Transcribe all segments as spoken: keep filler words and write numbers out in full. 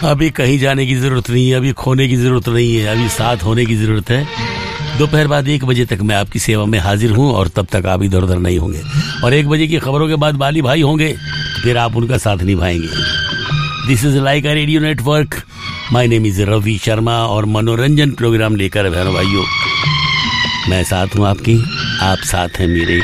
अभी कहीं जाने की जरूरत नहीं है, अभी खोने की जरूरत नहीं है, अभी साथ होने की जरूरत है। दोपहर बाद एक बजे तक मैं आपकी सेवा में हाजिर हूँ और तब तक आप इधर उधर नहीं होंगे। और एक बजे की खबरों के बाद बाली भाई होंगे, फिर आप उनका साथ निभाएंगे। This is like a radio network. My name is Ravi Sharma और मनोरंजन प्रोग्राम लेकर बहनों भाइयों मैं साथ हूँ आपकी, आप साथ हैं मेरे,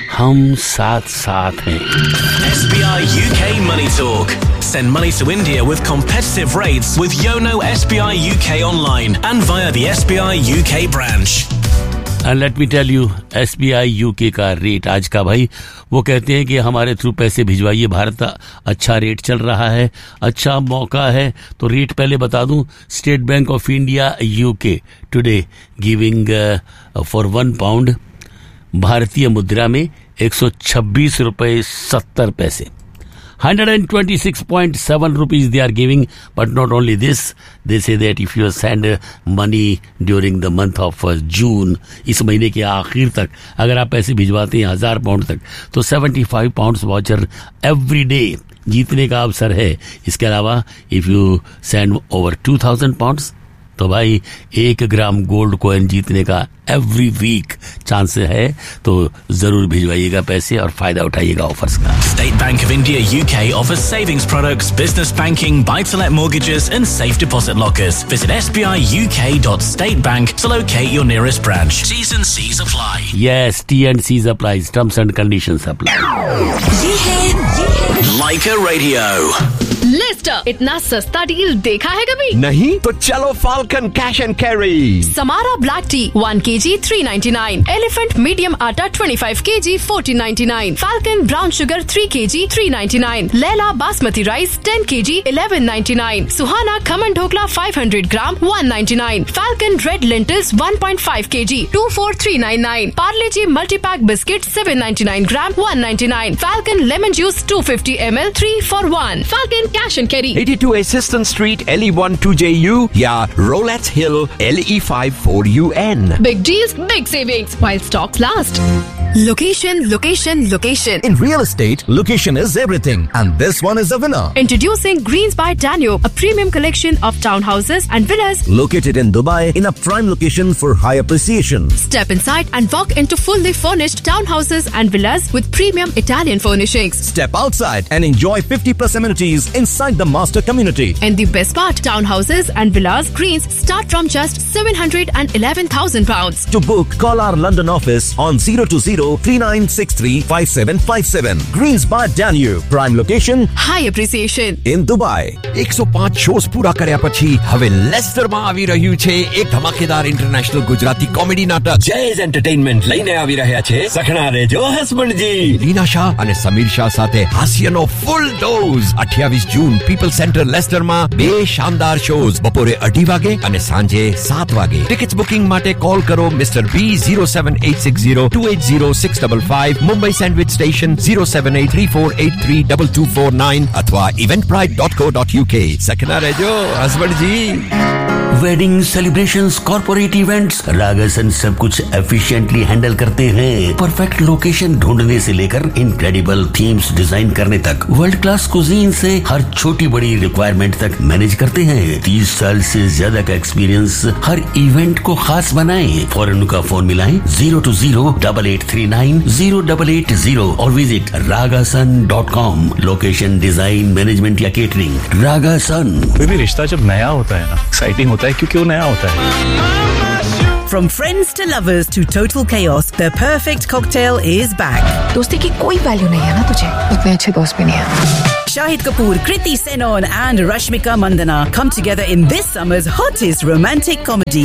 हम साथ साथ हैं। S B I U K Money Talk. Send money to India with competitive rates with Yono S B I U K online and via the S B I U K branch. And let me tell you, S B I U K का rate आज का भाई, वो कहते हैं कि हमारे through पैसे भिजवाइए, भारत अच्छा रेट चल रहा है, अच्छा मौका है। तो रेट पहले बता दूं, state bank of India UK today giving for one pound भारतीय मुद्रा में एक सौ छब्बीस रुपए सत्तर पैसे, one hundred twenty-six point seven rupees they are giving. But not only this, they say that if you send money during the month of June, इस महीने के आखिर तक अगर आप पैसे भिजवाते हैं हजार पाउंड तक, तो seventy-five pounds voucher every day जीतने का अवसर है। इसके अलावा if you send over two thousand pounds, तो भाई एक ग्राम गोल्ड कॉइन जीतने का एवरी वीक चांस है। तो जरूर भिजवाइएगा पैसे और फायदा उठाइएगा ऑफर्स का। State Bank of India U K offers savings products, business banking, buy-to-let mortgages and safe deposit lockers. Visit s b i u k dot state bank to locate your nearest branch. T's and C's apply. Yes, T and C's applies. Terms and conditions apply. ये है ये है Like a radio. Leicester, इतना सस्ता deal देखा है कभी? नहीं तो चलो falcon cash and carry. Samara black T one kg three ninety-nine, elephant medium आटा twenty-five kg fourteen ninety-nine, falcon brown sugar three kg three ninety-nine, Laila basmati rice ten kg eleven ninety-nine, Suhana khaman dhokla five hundred gram one ninety-nine, falcon red lentils one point five kg two four three ninety-nine, Parle ji multi pack biscuit seven ninety-nine gram one ninety-nine, falcon lemon juice two fifty milliliters three for one, falcon cash and carry eighty-two Assistant Street L E one two J U या Rolettes Hill L E five four U N. Big deals, big savings while stocks last. Location, location, location. In real estate, location is everything, and this one is the winner. Introducing Greens by Danube, a premium collection of townhouses and villas Located in Dubai in a prime location for high appreciation. Step inside and walk into fully furnished townhouses and villas with premium Italian furnishings. Step outside and enjoy fifty plus amenities inside the master community. And the best part, townhouses and villas Greens start from just seven hundred eleven thousand pounds. To book, call our London office on zero two zero three nine six three five seven five seven. Greens by Danube, prime location High appreciation. in Dubai. one oh five shows પૂરા કર્યા પછી હવે લેસ્ટરમાં આવી રહ્યું છે એક ધમાકેદાર international Gujarati comedy નાટક જયેશ એન્ટરટેઇનમેન્ટ લઈને આવી રહ્યા છે સખણા રેજો હસબન્ડજી લીના શાહ અને સમીર શાહ સાથે હાસ્યનો ફૂલ ડોઝ અઠ્યાવીસ જૂન પીપલ સેન્ટર લેસ્ટરમાં બે શાનદાર શોઝ બપોરે અઢી વાગે અને સાંજે સાત વાગે ટિકિટ્સ બુકિંગ માટે કોલ કરો મિસ્ટર બી zero seven eight six zero two eight zero six five five, Mumbai sandwich station zero seven eight three four eight three two two four nine અથવા eventbrite dot co dot u k. સખના રહેજો હસબન્ડજી। Wedding celebrations, corporate events, रागासन सब कुछ efficiently handle करते हैं। Perfect location ढूंढने से लेकर incredible themes design करने तक, वर्ल्ड क्लास कुजीन से हर छोटी बड़ी रिक्वायरमेंट तक मैनेज करते हैं। तीस साल से ज्यादा का एक्सपीरियंस हर इवेंट को खास बनाए। फौरन का फोन मिलाएं zero to zero double eight three nine zero double eight zero और visit रागासन dot com. Location, design, management या केटरिंग, रागासन। कोई भी रिश्ता जब नया होता है ना, एक्साइटिंग होता है क्योंकि वो नया होता है। From friends to lovers to total chaos, the perfect cocktail is back. दोस्ती की कोई वैल्यू नहीं है ना तुझे, उतने अच्छे दोस्त भी नहीं है। Shahid Kapoor, Kriti Senon and Rashmika Mandana come together in this summer's hottest romantic comedy.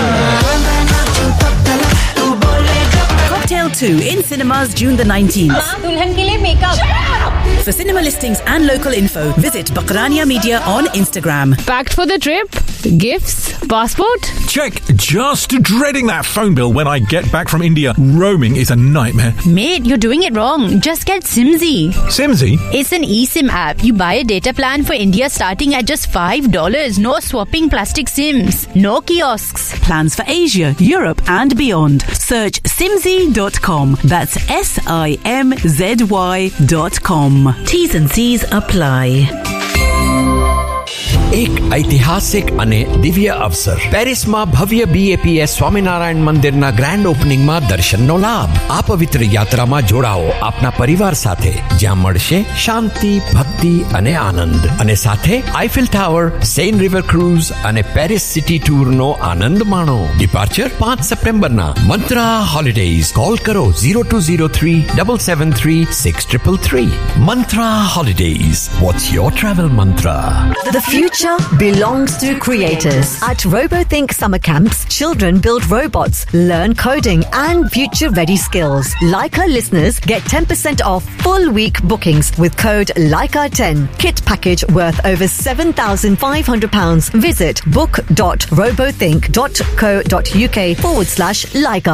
Cocktail two in cinemas June the nineteenth. दुल्हन के लिए makeup. For cinema listings and local info, visit Bakrania Media on Instagram. Packed for the trip? Gifts? Passport? Check. Just dreading that phone bill when I get back from India. Roaming is a nightmare. Mate, you're doing it wrong. Just get Simsy. Simsy? It's an eSIM app. You buy a data plan for India starting at just five dollars. No swapping plastic SIMs. No kiosks. Plans for Asia, Europe and beyond. Search simzy dot com. That's S I M Z Y dot com. T's and C's apply. એક ઐતિહાસિક અને દિવ્ય અવસર. પેરિસમાં ભવ્ય BAPS Swaminarayan મંદિરના grand ઓપનિંગમાં દર્શનનો લાભ. આ પવિત્ર યાત્રામાં જોડાઓ આપના પરિવાર સાથે, જ્યાં મળશે શાંતિ, ભક્તિ અને આનંદ. અને સાથે Eiffel tower, Sen river cruise અને પેરિસ સિટી ટૂરનો આનંદ માણો. ડિપાર્ચર પાંચ સપ્ટેમ્બરના. મંત્રા હોલિડેઝ. કોલ કરો zero two zero three seven seven three six triple three. મંત્રા holidays. What's your travel mantra? The future belongs to creators. At RoboThink summer camps, children build robots, learn coding and future-ready skills. Leica listeners get ten percent off full week bookings with code Leica ten. Kit package worth over seven thousand five hundred pounds. Visit book.robothink.co.uk forward slash Leica.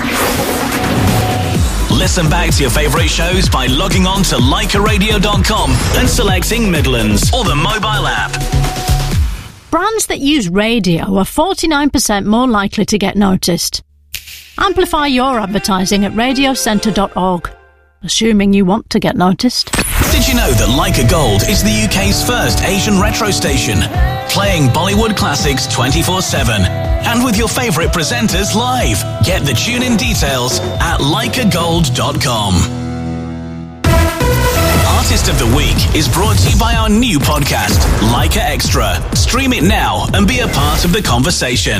Listen back to your favourite shows by logging on to leica radio dot com and selecting Midlands or the mobile app. Brands that use radio are forty-nine percent more likely to get noticed. Amplify your advertising at radio centre dot org, assuming you want to get noticed. Did you know that Leica Gold is the U K's first Asian retro station, playing Bollywood classics twenty-four seven and with your favourite presenters live? Get the tune-in details at leica gold dot com. Artist of the Week is brought to you by our new podcast, Leica Extra. Stream it now and be a part of the conversation.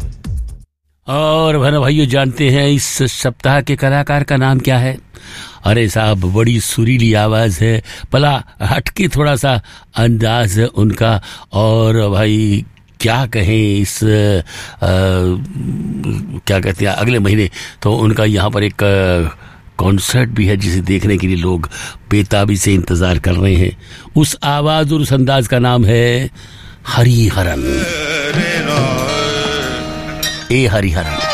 और बहनों भाइयों, जानते हैं इस सप्ताह के कलाकार का नाम क्या है? अरे साहब, बड़ी सुरीली आवाज है, भला हटके थोड़ा सा अंदाज है उनका. और भाई क्या कहें, इस आ, क्या कहते हैं, अगले महीने तो उनका यहाँ पर एक कॉन्सर्ट भी है जिसे देखने के लिए लोग बेताबी से इंतजार कर रहे हैं. उस आवाज और उस अंदाज का नाम है हरिहरन. ए हरिहरन.